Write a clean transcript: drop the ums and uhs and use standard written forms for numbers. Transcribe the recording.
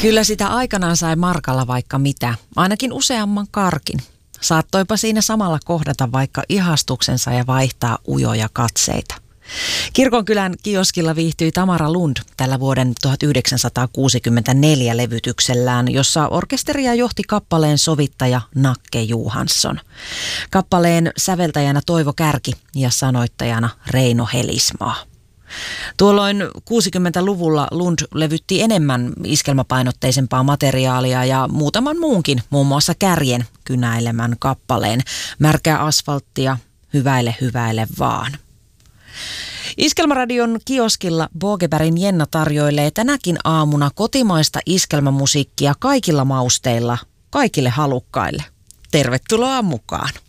Kyllä sitä aikanaan sai markalla vaikka mitä, ainakin useamman karkin. Saattoipa siinä samalla kohdata vaikka ihastuksensa ja vaihtaa ujoja katseita. Kirkonkylän kioskilla viihtyi Tamara Lund tällä vuoden 1964 levytyksellään, jossa orkesteria johti kappaleen sovittaja Nakke Johansson. Kappaleen säveltäjänä Toivo Kärki ja sanoittajana Reino Helismaa. Tuolloin 60-luvulla Lund levytti enemmän iskelmäpainotteisempaa materiaalia ja muutaman muunkin, muun muassa Kärjen kynäilemän kappaleen Märkää asfalttia, hyväile hyväile vaan. Iskelmäradion kioskilla Bogebergin Jenna tarjoilee tänäkin aamuna kotimaista iskelmämusiikkia kaikilla mausteilla, kaikille halukkaille. Tervetuloa mukaan!